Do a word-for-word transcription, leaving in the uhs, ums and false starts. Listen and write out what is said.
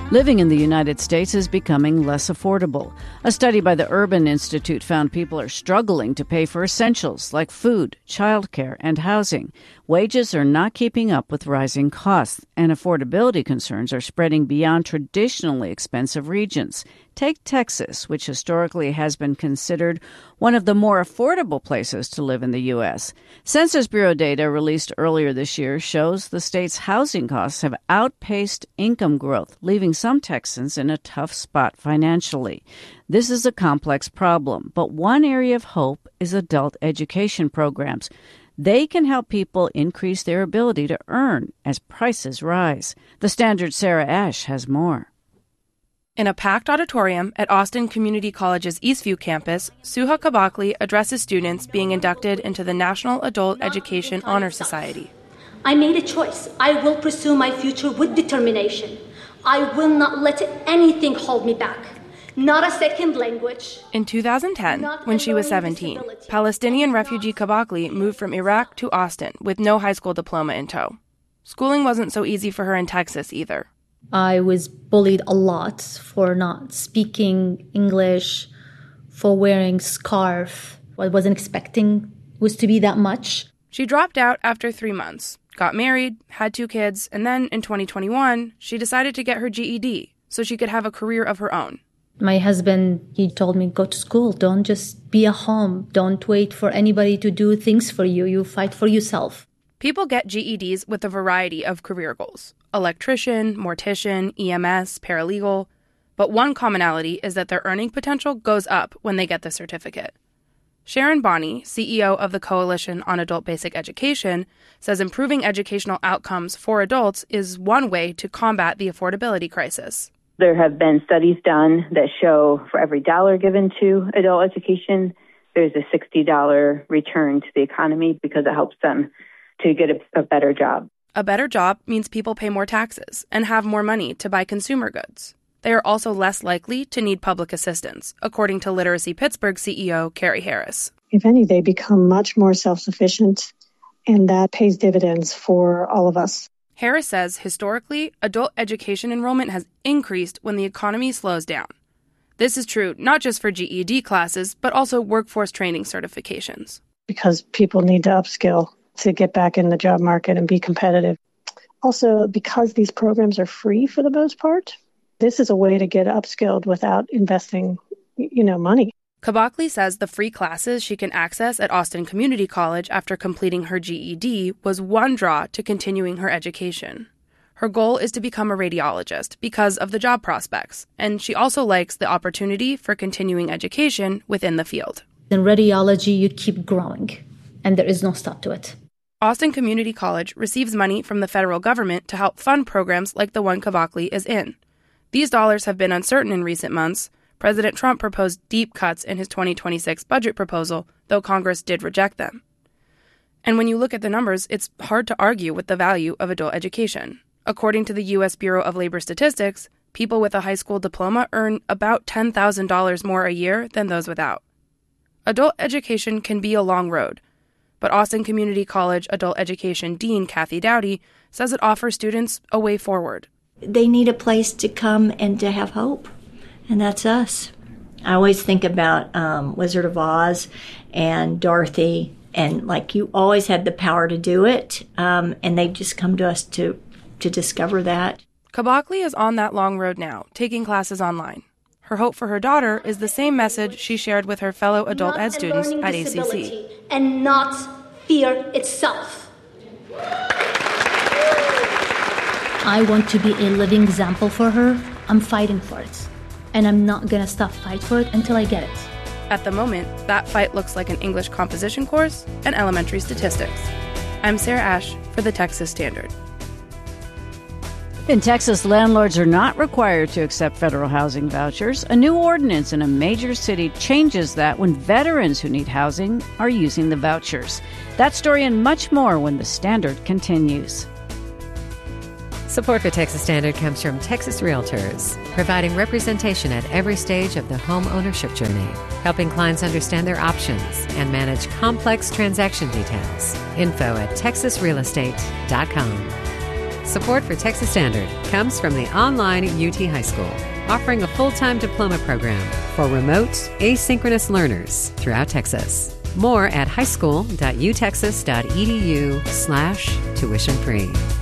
Living in the United States is becoming less affordable. A study by the Urban Institute found people are struggling to pay for essentials like food, childcare, and housing. Wages are not keeping up with rising costs, and affordability concerns are spreading beyond traditionally expensive regions. Take Texas, which historically has been considered one of the more affordable places to live in the U S. Census Bureau data released earlier this year shows the state's housing costs have outpaced income growth, leaving some Texans in a tough spot financially. This is a complex problem, but one area of hope is adult education programs. They can help people increase their ability to earn as prices rise. The Standard's Sarah Ash has more. In a packed auditorium at Austin Community College's Eastview campus, Suha Kabakli addresses students being inducted into the National Adult Education Honor Society. I made a choice. I will pursue my future with determination. I will not let anything hold me back. Not a second language. In two thousand ten, when she was seventeen, Palestinian refugee Kabakli moved from Iraq to Austin with no high school diploma in tow. Schooling wasn't so easy for her in Texas either. I was bullied a lot for not speaking English, for wearing scarf. What I wasn't expecting was to be that much. She dropped out after three months, got married, had two kids, and then in twenty twenty-one, she decided to get her G E D so she could have a career of her own. My husband, he told me, go to school. Don't just be at home. Don't wait for anybody to do things for you. You fight for yourself. People get G E Ds with a variety of career goals. Electrician, mortician, E M S, paralegal. But one commonality is that their earning potential goes up when they get the certificate. Sharon Bonney, C E O of the Coalition on Adult Basic Education, says improving educational outcomes for adults is one way to combat the affordability crisis. There have been studies done that show for every dollar given to adult education, there's a sixty dollars return to the economy because it helps them to get a, a better job. A better job means people pay more taxes and have more money to buy consumer goods. They are also less likely to need public assistance, according to Literacy Pittsburgh C E O Carrie Harris. If any, they become much more self-sufficient, and that pays dividends for all of us. Harris says historically, adult education enrollment has increased when the economy slows down. This is true not just for G E D classes, but also workforce training certifications. Because people need to upskill to get back in the job market and be competitive. Also, because these programs are free for the most part, this is a way to get upskilled without investing, you know, money. Kabakli says the free classes she can access at Austin Community College after completing her G E D was one draw to continuing her education. Her goal is to become a radiologist because of the job prospects, and she also likes the opportunity for continuing education within the field. In radiology, you keep growing, and there is no stop to it. Austin Community College receives money from the federal government to help fund programs like the one Kabakli is in. These dollars have been uncertain in recent months. President Trump proposed deep cuts in his twenty twenty-six budget proposal, though Congress did reject them. And when you look at the numbers, it's hard to argue with the value of adult education. According to the U S Bureau of Labor Statistics, people with a high school diploma earn about ten thousand dollars more a year than those without. Adult education can be a long road, but Austin Community College Adult Education Dean Kathy Dowdy says it offers students a way forward. They need a place to come and to have hope. And that's us. I always think about um, Wizard of Oz and Dorothy, and like you always had the power to do it, um, and they just come to us to to discover that. Kabakli is on that long road now, taking classes online. Her hope for her daughter is the same message she shared with her fellow adult ed students at A C C. And not fear itself. I want to be a living example for her. I'm fighting for it. And I'm not going to stop fight for it until I get it. At the moment, that fight looks like an English composition course and elementary statistics. I'm Sarah Ash for the Texas Standard. In Texas, landlords are not required to accept federal housing vouchers. A new ordinance in a major city changes that when veterans who need housing are using the vouchers. That story and much more when the Standard continues. Support for Texas Standard comes from Texas Realtors, providing representation at every stage of the home ownership journey, helping clients understand their options and manage complex transaction details. Info at texas real estate dot com. Support for Texas Standard comes from the online U T High School, offering a full-time diploma program for remote, asynchronous learners throughout Texas. More at highschool.utexas.edu slash tuition free.